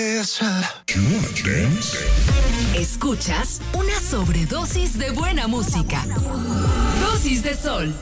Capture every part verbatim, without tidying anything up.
Escuchas una sobredosis de buena música. Dosis de Sol.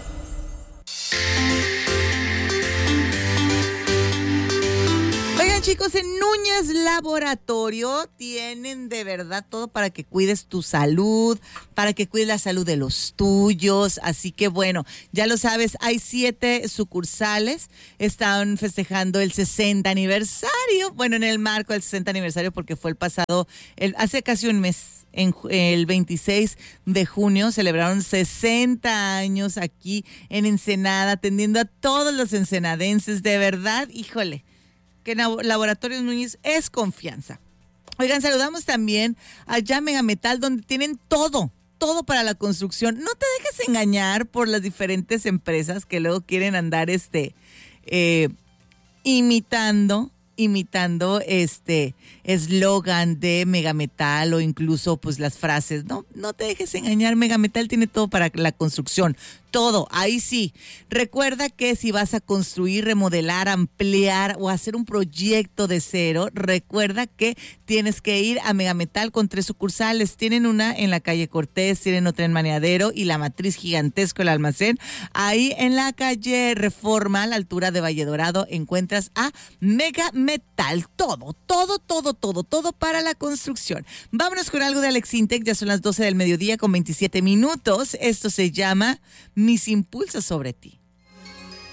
Oigan, chicos, en Núñez Laboratorio tienen de verdad todo para que cuides tu salud, para que cuides la salud de los tuyos. Así que bueno, ya lo sabes, hay siete sucursales. Están festejando el sesenta aniversario. Bueno, en el marco del sesenta aniversario, porque fue el pasado, el, hace casi un mes. En el veintiséis de junio celebraron sesenta años aquí en Ensenada, atendiendo a todos los ensenadenses. De verdad, híjole, que Laboratorios Núñez es confianza. Oigan, saludamos también a Ya Mega Metal, donde tienen todo, todo para la construcción. No te dejes engañar por las diferentes empresas que luego quieren andar este eh, imitando, imitando este eslogan de Megametal o incluso pues las frases. No, no te dejes engañar, Megametal tiene todo para la construcción. Todo, ahí sí. Recuerda que si vas a construir, remodelar, ampliar o hacer un proyecto de cero, recuerda que tienes que ir a Megametal con tres sucursales. Tienen una en la calle Cortés, tienen otra en Maneadero y la matriz gigantesco, el almacén. Ahí en la calle Reforma, a la altura de Valle Dorado, encuentras a Megametal. Todo, todo, todo, todo, todo para la construcción. Vámonos con algo de Alex Intec. Ya son las doce del mediodía con veintisiete minutos. Esto se llama Mis impulsos sobre ti.